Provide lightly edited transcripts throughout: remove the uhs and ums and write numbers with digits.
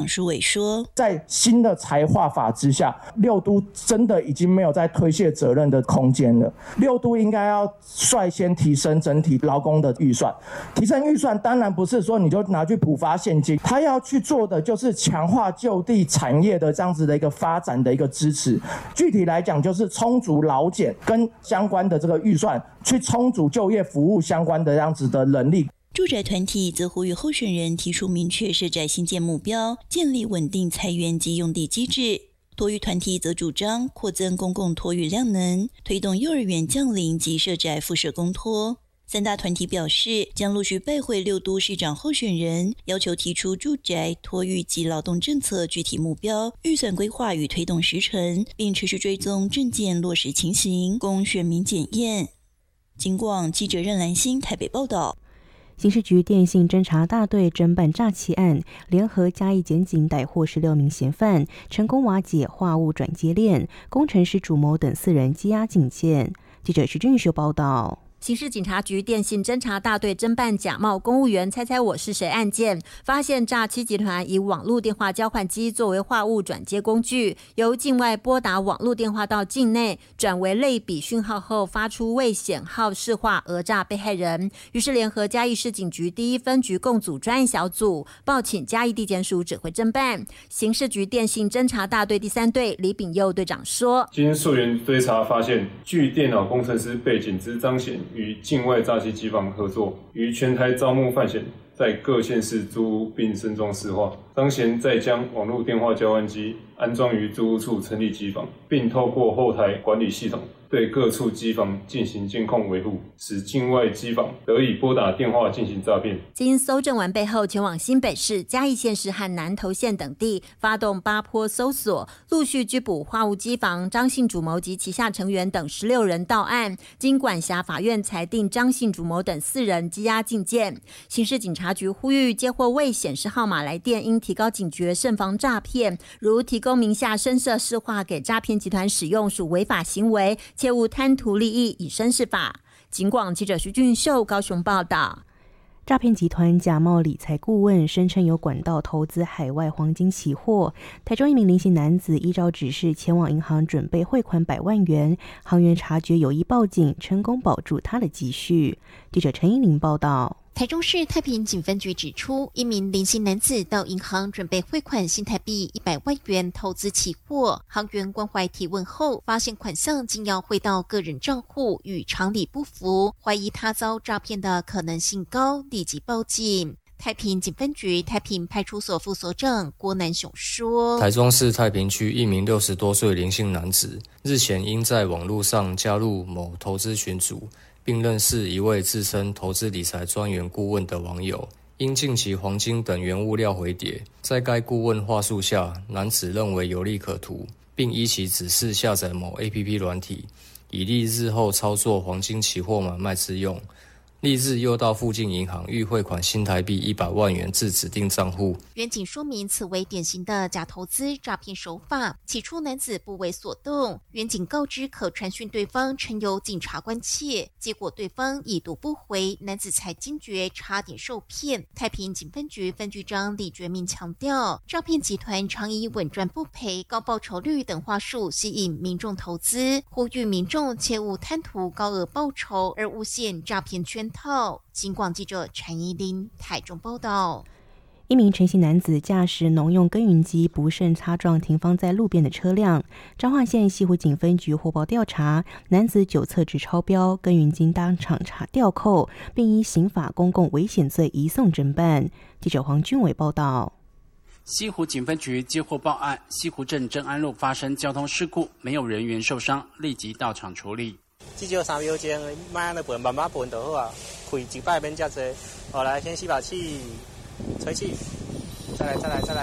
书伟说， 在新的财划法之下，六都真的已经没有再推卸责任的空间了。六都应该要率先提升整体劳工的预算，提升预算当然不是说你就拿去普发现金，他要去做的就是强化就地产业的这样子的一个发展的一个支持。具体来讲，就是充足劳检跟相关的这个预算，去充足就业服务相关的这样子的能力。 住宅团体则呼吁候选人提出明确社宅新建目标，建立稳定财源及用地机制。托育团体则主张扩增公共托育量能，推动幼儿园降龄及社宅附设公托。三大团体表示，将陆续拜会六都市长候选人，要求提出住宅、托育及劳动政策具体目标、预算规划与推动时程，并持续追踪政见落实情形，供选民检验。警广记者任兰心台北报道。 刑事局电信侦查大队侦办诈欺案，联合嘉义检警逮获16名嫌犯，成功瓦解话务转接链，工程师主谋等4人羁押禁见。记者徐俊秀报道。 刑事警察局电信侦查大队侦办假冒公务员猜猜我是谁案件，发现诈欺集团以网络电话交换机作为话务转接工具，由境外拨打网络电话到境内，转为类比讯号后发出未显号市话讹诈被害人。于是联合嘉义市警局第1分局共组专案小组，报请嘉义地检署指挥侦办。刑事局电信侦查大队第3队李炳佑队长说， 经溯源追查发现，据电脑工程师背景之彰显与境外诈欺机房合作，于全台招募犯嫌，在各县市租屋并申装市话。张贤再将网络电话交换机安装于租屋处成立机房，并透过后台管理系统对各处机房进行监控维护，使境外机房得以拨打电话进行诈骗。 经搜证完备后，前往新北市、嘉义县市和南投县等地，发动8波搜索，陆续拘捕话务机房张姓主谋及旗下成员等16人到案。经管辖法院裁定张姓主谋等4人羁押禁见。刑事警察局呼吁接获未显示号码来电，应提高警觉，慎防诈骗。如提供名下深设市话给诈骗集团使用，属违法行为，切勿贪图利益，以身试法。警广记者徐俊秀高雄报道。 诈骗集团假冒理财顾问，声称有管道投资海外黄金期货。台中一名林姓男子依照指示前往银行准备汇款100万元，行员察觉有意报警，成功保住他的积蓄。记者陈依玲报道。 台中市太平警分局指出，一名林姓男子到银行准备汇款新台币100万元投资期货，行员关怀提问后，发现款项竟要汇到个人账户，与常理不符，怀疑他遭诈骗的可能性高，立即报警。太平警分局太平派出所副所长郭南雄说， 台中市太平区一名60多岁林姓男子，日前因在网络上加入某投资群组，并认识一位自称投资理财专员顾问的网友，因近期黄金等原物料回跌，在该顾问话术下，男子认为有利可图，并依其指示下载某 APP 软体，以利日后操作黄金期货买卖之用。翌日又到附近银行欲汇款新台币100万元至指定账户。 员警说明，此为典型的假投资诈骗手法。起初男子不为所动，员警告知可传讯对方曾有警察关切，结果对方已读不回，男子才惊觉差点受骗。太平警分局分局长李觉明强调，诈骗集团常以稳赚不赔、高报酬率等话术吸引民众投资，呼吁民众切勿贪图高额报酬而误陷诈骗圈套。警广记者陈依琳台中报道。 一名陈姓男子驾驶农用耕耘机不慎擦撞停放在路边的车辆，彰化县西湖警分局获报调查，男子酒测值超标，耕耘机当场吊扣，并依刑法公共危险罪移送侦办。记者黄俊伟报道。 西湖警分局接获报案，西湖镇正安路发生交通事故，没有人员受伤，立即到场处理。 至少3秒钟，慢慢分，慢慢分就好啊。开一摆免遮多，好来，先吸把气，吹气，再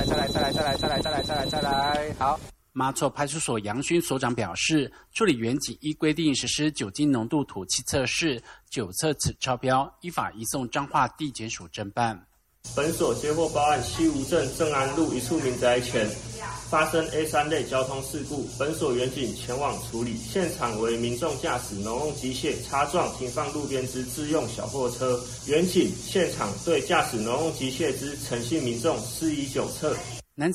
来，好。 麻错派出所杨勋所长表示，处理员警依规定实施酒精浓度吐气测试，酒测值超标，依法移送彰化地检署侦办。 本所接获报案，西湖镇正安路一处民宅前发生 A3 类交通事故，本所员警前往处理，现场为民众驾驶农用机械擦撞停放路边之自用小货车，员警现场对驾驶农用机械之陈姓民众施以酒测，